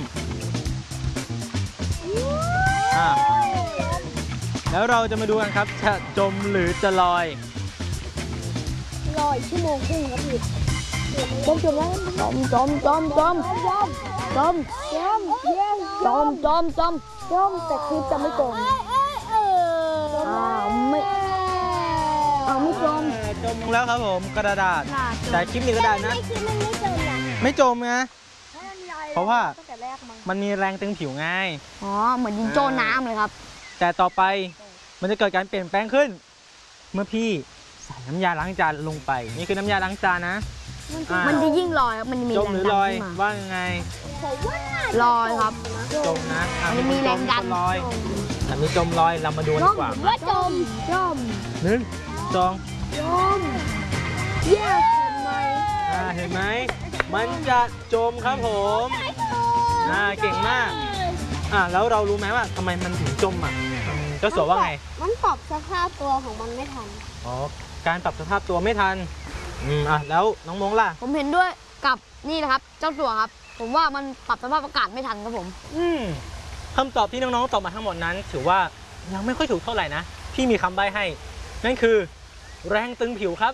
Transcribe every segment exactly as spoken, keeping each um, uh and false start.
อ่ะแล้วเราจะมาดูกันครับจะจมหรือจะลอยลอยชั่วโมงครึ่งครับพี่จมจมแล้วจมจมจมจมจมจมจมจมจมจมจมแต่คลิปจะไม่จมอ้าวไม่อ้าวไม่จมจมแล้วครับผมกระดาษแต่คลิปนี้กระดาษนะไม่คือมันไม่จมนะไม่จมนะเพราะว่ามันมีแรงตึงผิวไงอ๋อเหมือนยิงโจน้ำเลยครับแต่ต่อไปมันจะเกิดการเปลี่ยนแปลงขึ้นเมื่อพี่ใส่น้ำยาล้างจานลงไปนี่คือน้ำยาล้างจานนะมันจะยิ่งลอยครับมันจะมีจมหรือลอยว่ายังไงลอยครับจมนะมันจะมีแรงดันลอยแต่มีจมลอยเรามาดูดีกว่าว่าจมจมหนึ่งสองจมเย้เห็นไหมอ่าเห็นไหมมันจะจมครับผมอ่าเก่งมากอ่าแล้วเรารู้ไหมว่าทำไมมันถึงจมอ่ะเจ้าสัวว่าไงมันปรับสภาพตัวของมันไม่ทันอ๋อการปรับสภาพตัวไม่ทันอืมอ่ะแล้วน้องมงล่ะผมเห็นด้วยกับนี่นะครับเจ้าสัวครับผมว่ามันปรับสภาพอากาศไม่ทันครับผมอืมคำตอบที่น้องๆตอบมาทั้งหมดนั้นถือว่ายังไม่ค่อยถูกเท่าไหร่นะพี่มีคำใบ้ให้นั่นคือแรงตึงผิวครับ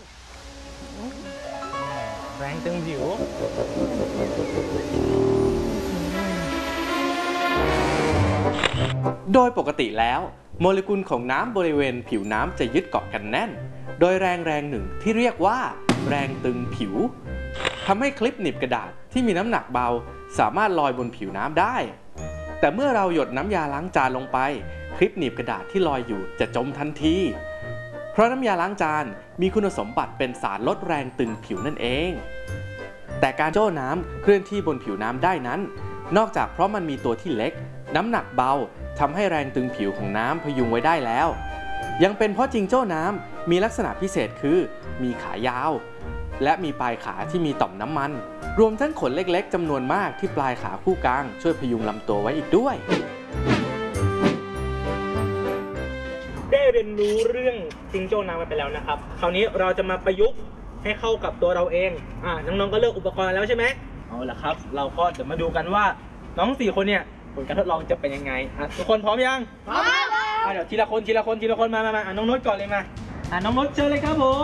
แรงตึงผิวโดยปกติแล้วโมเลกุลของน้ำบริเวณผิวน้ำจะยึดเกาะกันแน่นโดยแรงแรงหนึ่งที่เรียกว่าแรงตึงผิวทำให้คลิปหนีบกระดาษที่มีน้ำหนักเบาสามารถลอยบนผิวน้ำได้แต่เมื่อเราหยดน้ำยาล้างจานลงไปคลิปหนีบกระดาษที่ลอยอยู่จะจมทันทีเพราะน้ำยาล้างจานมีคุณสมบัติเป็นสารลดแรงตึงผิวนั่นเองแต่การโจ้น้ำเคลื่อนที่บนผิวน้ำได้นั้นนอกจากเพราะมันมีตัวที่เล็กน้ำหนักเบาทำให้แรงตึงผิวของน้ำพยุงไว้ได้แล้วยังเป็นเพราะจิงโจ้น้ำมีลักษณะพิเศษคือมีขายาวและมีปลายขาที่มีต่อมน้ำมันรวมทั้งขนเล็กๆจำนวนมากที่ปลายขาคู่กลางช่วยพยุงลำตัวไว้อีกด้วยได้เรียนรู้เรื่องจิงโจ้น้ำกันไปแล้วนะครับคราวนี้เราจะมาประยุกต์ให้เข้ากับตัวเราเองอ่าน้องๆก็เลือกอุปกรณ์แล้วใช่ไหมเอาละครับเราก็จะมาดูกันว่าน้องสี่คนเนี่ยผลการทดลองจะเป็นยังไงอ่ะทุกคนพร้อมยังพร้อมแล้วเดี๋ยวทีละคนทีละคนทีละคนมามามาอ่ะน้องนุชก่อนเลยมาอ่ะน้องนุชเชิญเลยครับผม